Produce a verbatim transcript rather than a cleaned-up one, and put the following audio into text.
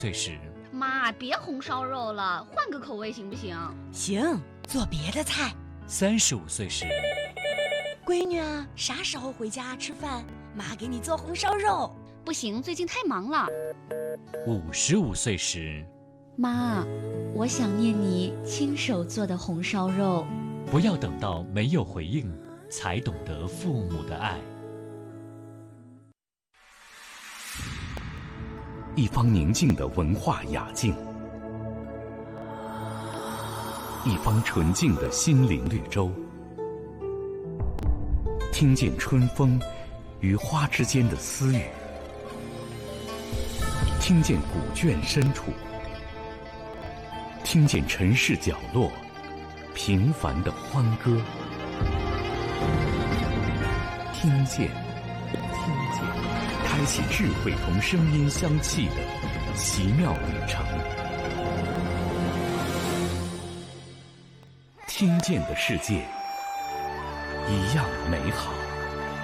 岁时， 妈，别红烧肉了，换个口味行不行？ 行，做别的菜。 三十五岁时， 闺女啊，啥时候回家吃饭？妈给你做红烧肉。 不行，最近太忙了。 五十五岁时， 妈，我想念你亲手做的红烧肉。 不要等到没有回应，才懂得父母的爱。 一方宁静的文化雅境，一方纯净的心灵绿洲，听见春风与花之间的私语，听见古卷深处，听见城市角落平凡的欢歌，听见，听见，开启智慧同声音相契的奇妙旅程。听见的世界一样美好。